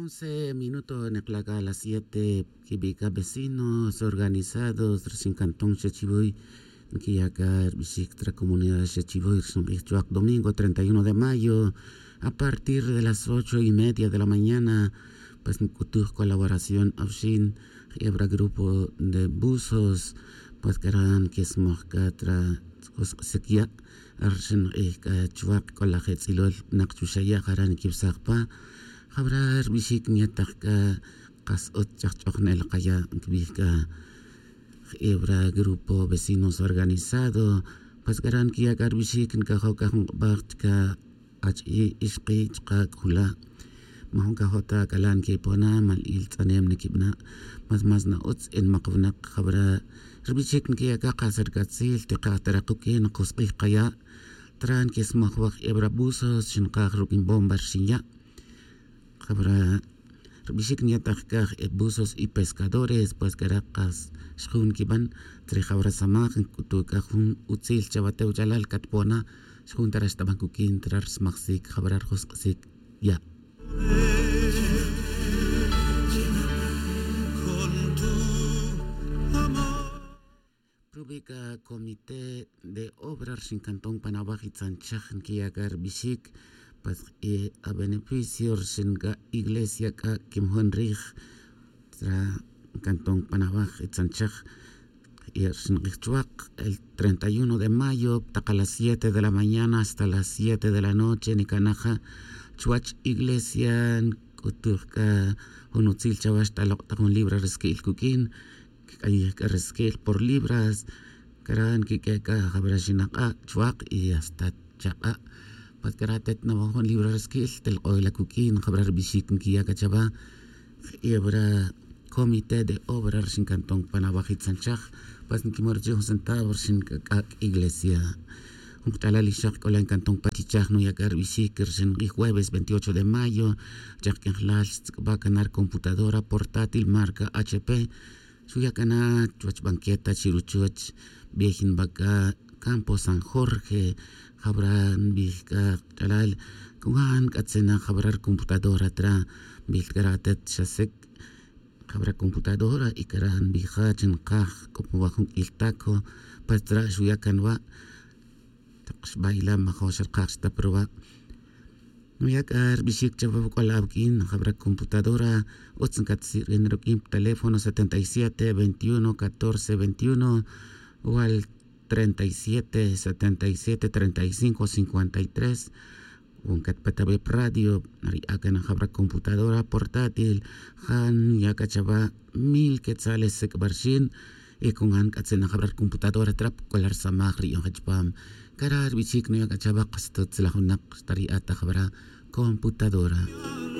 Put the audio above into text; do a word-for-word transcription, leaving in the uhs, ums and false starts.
once minutos en a las siete, Kibica vecinos organizados, sin cantón Chechiboy, que acá visita comunidad Chechiboy, domingo treinta y uno de mayo, a partir de las ocho y media de la mañana, pues en colaboración Avshin, Hebra grupo de buzos, pues que eran que es moscatra, sequía, arshen chuak con la jetzilol, nakchushaya, haran kipsakpa, Habrar bisik niataka kas otchachochnel kaya kbika hebra grupo vecinos organizado pas garan kia gar bisik ka hoka baktka ach isqi ka kula mahonka hota kalan ke pona mal il tanem nikibna mas mas na uts en maqvna khabra bisik kia ka qasar katsil tiqa taraqukin qusqi qaya tran kes mahwaq hebra busos shinqa rukin bombar shinya Habra bisik niatakar buzos y pescadores pues caracas shun kiban tri habra samak kutu kahun utzil chabateu jalal katpona shun taras tabakukin tras maksik habrar hosqsik ya Prubica comité de obras sin cantón panabajit sanchaj kiagar bisik pues eh, a beneficio sin iglesia ka Kim Henrich tra cantón Panabaj Etzanchaj y sin el treinta y uno de mayo a las siete de la mañana hasta las siete de la noche en Canaja chuach iglesia kuturka unutzil chawash talok un libra resquil kukin que resquil por libras karan que que ka habrashinaka chuak y hasta chaa Pat karatet na wakon libra skill tel oila kukin khabrar bisik kia kachaba ebra comité de obras sin cantón Panabajit Sanchaj pas nikimorje hosanta versin ka iglesia un talali shak ola en cantón Patichaj no yakar bisik sin jueves veintiocho de mayo jak quehlal va a ganar computadora portátil marca H P suya kana chuach banqueta chiruchuach viejin baka Campo San Jorge Habran bilka talal kungan katsena habrar computadora tra bilkaratet shasek habra computadora ikaran bihachin qah como bajun iltaco patra shuyakanwa taqsh baila mahoshar qasta proba no yakar bishik chava kolabkin habra computadora otsan katsir enrokim teléfono setenta y siete veintiuno catorce veintiuno o al treinta y siete, setenta y siete, treinta y cinco, cincuenta y tres un catpetabe radio nari akan habra computadora portátil han yakachaba mil quetzales sekbarshin y con han katsena habra computadora trap kolar samagri yung hajpam karar bichik no yakachaba qastot slahunak tari ata habra computadora